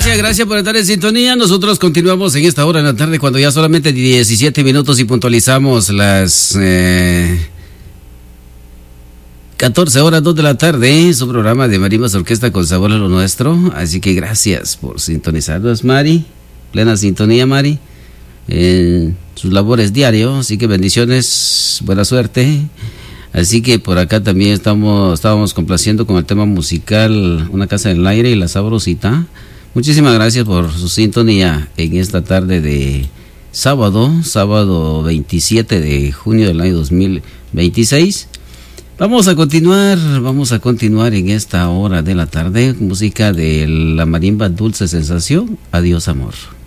Gracias por estar en sintonía. Nosotros continuamos en esta hora de la tarde cuando ya solamente 17 minutos y puntualizamos las 14 horas 2 de la tarde. Su programa de Marimbas Orquesta con sabor a lo nuestro. Así que gracias por sintonizarnos, Mari. Plena sintonía, Mari. Sus labores diarios. Así que bendiciones, buena suerte. Así que por acá también estábamos complaciendo con el tema musical Una casa en el aire y La Sabrosita. Muchísimas gracias por su sintonía en esta tarde de sábado 27 de junio del año 2026. Vamos a continuar en esta hora de la tarde, música de la marimba Dulce Sensación. Adiós, amor.